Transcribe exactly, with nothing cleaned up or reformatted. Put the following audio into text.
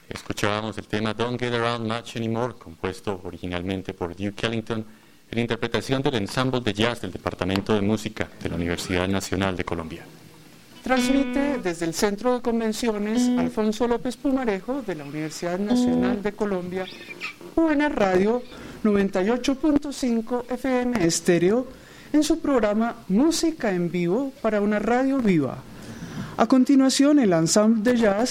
Escuchábamos el tema Don't Get Around Much Anymore, compuesto originalmente por Duke Ellington, en interpretación del ensamble de jazz del Departamento de Música de la Universidad Nacional de Colombia. Transmite desde el Centro de Convenciones Alfonso López Pumarejo de la Universidad Nacional de Colombia, U N Radio noventa y ocho punto cinco F M estéreo, en su programa Música en Vivo para una Radio Viva. A continuación, el ensamble de jazz